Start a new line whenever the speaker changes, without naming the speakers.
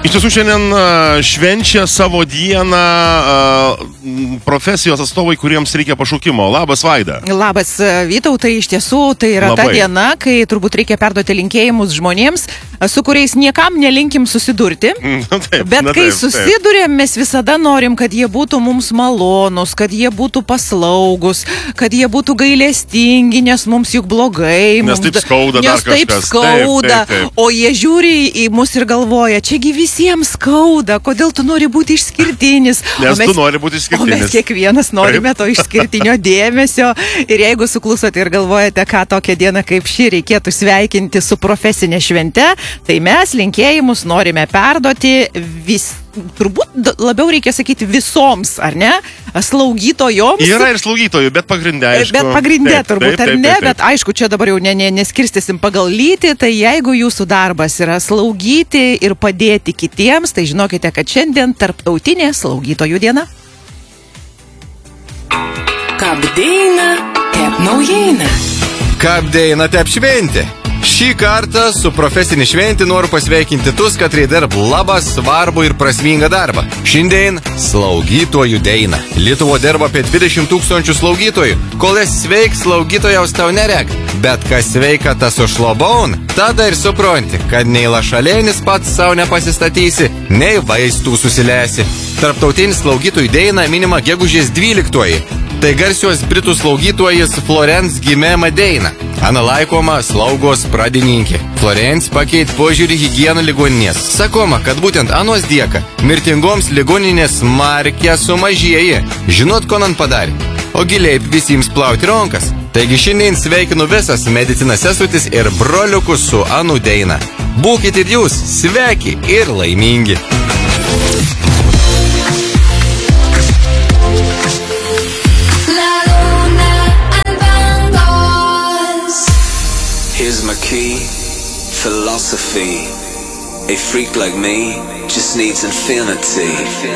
Iš tiesų šiandien švenčia savo dieną profesijos atstovai, kuriems reikia pašaukimo. Labas, Vaida.
Labas, Vytautai. Iš tiesų, tai yra ta diena, kai turbūt reikia perduoti linkėjimus žmonėms, su kuriais niekam nelinkim susidurti. Bet kai susidurėm, mes visada norim, kad jie būtų mums malonus, kad jie būtų paslaugus, kad jie būtų gailestingi, nes mums juk blogai.
Nes taip skauda dar kažkas.
Nes taip skauda. O jie žiūri į mus ir galvoja, čiagi visiems skauda, kodėl tu nori būti išskirtinis.
Nes tu nori būti išskirtinis.
O mes kiekvienas norime to išskirtinio dėmesio. Ir jeigu suklusote ir galvojate, ką tokią dieną kaip ši reikėtų sveikinti su profesinė švente, tai mes linkėjimus norime perduoti turbūt labiau reikia sakyti visoms, ar ne? Slaugytojoms.
Yra ir slaugytojų, bet pagrindė, aišku.
Bet pagrindė turbūt, ar ne? Bet aišku, čia dabar jau neskirstysim pagal lytį, tai jeigu jūsų darbas yra slaugyti ir padėti kitiems, tai žinokite, kad šiandien tarptautinė slaugytojų diena.
Kabdeina, tep naujiena.
Kabdeina, tep šventė. Šį kartą su profesinė šventė noriu pasveikinti tus, kad dirb labą, svarbų ir prasmingą darbą. Šiandien slaugytojų diena. Lietuvo dirba apie 20 000 slaugytojų. Kol esi sveik, slaugytojaus tau nereg. Bet kas sveika, tas užlobaun, tada ir supranti, kad nei lašalėnis pats savo nepasistatysi, nei vaistų susilesi. Tarptautinis slaugytojų diena minima gegužės 12. Tai garsios britų slaugytojas Florence gimė Madeina. Ana laikoma slaugos pradininkė. Florence pakeit požiūrį higieną ligoninės. Sakoma, kad būtent anos dėka mirtingoms ligoninės smarkiai sumažėja. Žinot, ko man padarė? O giliai visiems plauti rankas. Taigi šiandien sveikinu visas medicinos sesutis ir broliukus su Anų diena. Būkite ir jūs sveiki ir laimingi.
Here's my key, philosophy. A freak like me just needs infinity.